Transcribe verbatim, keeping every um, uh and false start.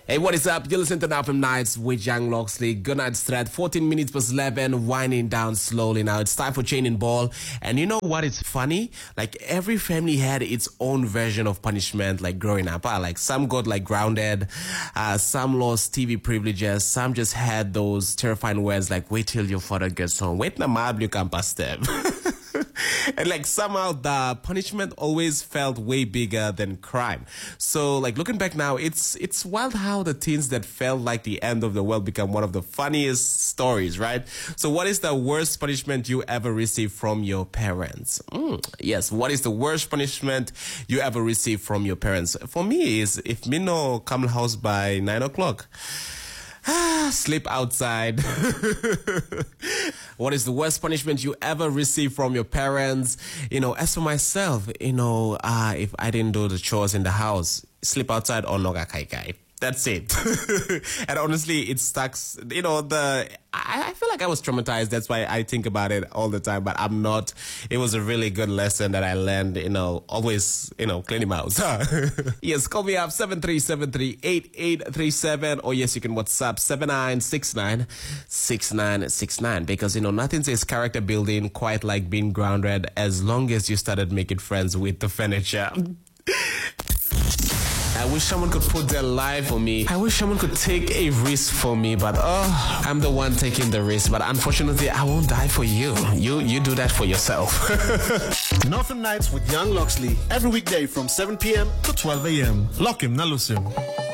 Hey, what is up? You listen to Now From Nights with Young Loxley. Good night, Strat. fourteen minutes past eleven, winding down slowly now. It's time for Chain and Ball. And you know what is funny? Like, every family had its own version of punishment, like, growing up. Uh, like, some got, like, grounded. Uh, some lost T V privileges. Some just had those terrifying words like, wait till your father gets home. Wait na maab you can pass them. And like somehow the punishment always felt way bigger than crime. So like looking back now, it's it's wild how the things that felt like the end of the world become one of the funniest stories, right? So what is the worst punishment you ever received from your parents? Mm, yes, what is the worst punishment you ever received from your parents? For me is if me no come house by nine o'clock. Sleep outside. What is the worst punishment you ever received from your parents? You know, as for myself, you know, uh, if I didn't do the chores in the house, sleep outside or noga kai kai. That's it. And honestly, it sucks. You know, the I, I feel like I was traumatized. That's why I think about it all the time, but I'm not. It was a really good lesson that I learned, you know, always, you know, clean him out. Yes, call me up seven three seven three, eight eight three seven, or yes, you can WhatsApp seven nine six nine, six nine six nine, because, you know, nothing says character building quite like being grounded as long as you started making friends with the furniture. I wish someone could put their life for me. I wish someone could take a risk for me, but oh, I'm the one taking the risk. But unfortunately, I won't die for you. You you do that for yourself. Northern Nights with Young Loxley every weekday from seven p.m. to twelve a.m. Lock him, not lose him.